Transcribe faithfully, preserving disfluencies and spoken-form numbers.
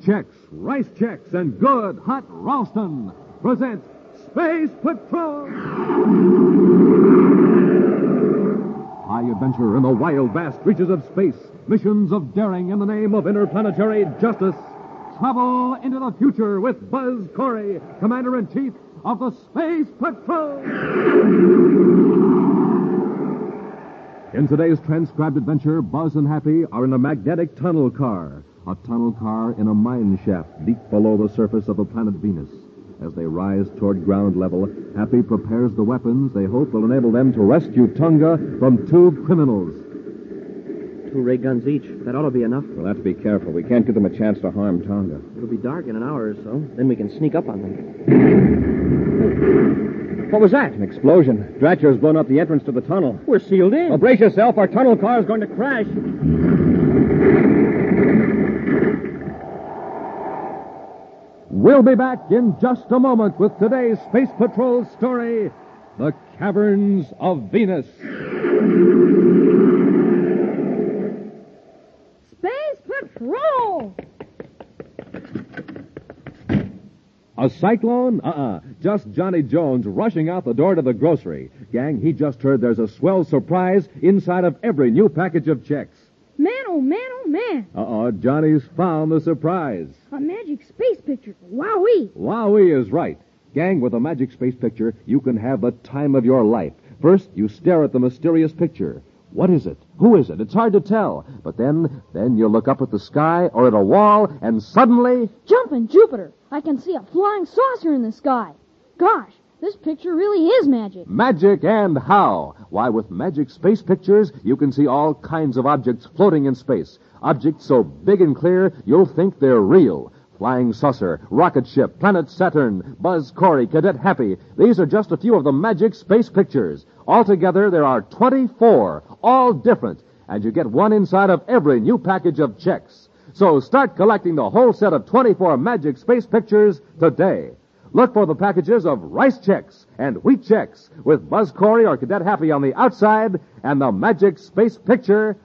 Chex, Rice Chex, and Good Hot Ralston present Space Patrol! High adventure in the wild, vast reaches of space. Missions of daring in the name of interplanetary justice. Travel into the future with Buzz Corey, Commander-in-Chief of the Space Patrol. In today's transcribed adventure, Buzz and Happy are in a magnetic tunnel car. A tunnel car in a mine shaft deep below the surface of the planet Venus. As they rise toward ground level, Happy prepares the weapons they hope will enable them to rescue Tonga from two criminals. Two ray guns each. That ought to be enough. We'll have to be careful. We can't give them a chance to harm Tonga. It'll be dark in an hour or so. Then we can sneak up on them. What was that? An explosion. Dratcher's blown up the entrance to the tunnel. We're sealed in. Well, brace yourself. Our tunnel car is going to crash. We'll be back in just a moment with today's Space Patrol story, The Caverns of Venus. Space Patrol! A cyclone? Uh-uh. Just Johnny Jones rushing out the door to the grocery. Gang, he just heard there's a swell surprise inside of every new package of Chex. Man, oh man, oh man. Uh-oh, Johnny's found the surprise. A magic space picture. Wowee. Wowee is right. Gang, with a magic space picture, you can have the time of your life. First, you stare at the mysterious picture. What is it? Who is it? It's hard to tell. But then, then you look up at the sky or at a wall, and suddenly... Jumping Jupiter. I can see a flying saucer in the sky. Gosh, this picture really is magic. Magic and how? Why, with magic space pictures, you can see all kinds of objects floating in space. Objects so big and clear, you'll think they're real. Flying saucer, rocket ship, planet Saturn, Buzz Corey, Cadet Happy. These are just a few of the magic space pictures. Altogether, there are twenty-four, all different, and you get one inside of every new package of Chex. So start collecting the whole set of twenty-four magic space pictures today. Look for the packages of Rice Chex and Wheat Chex with Buzz Corey or Cadet Happy on the outside and the magic space picture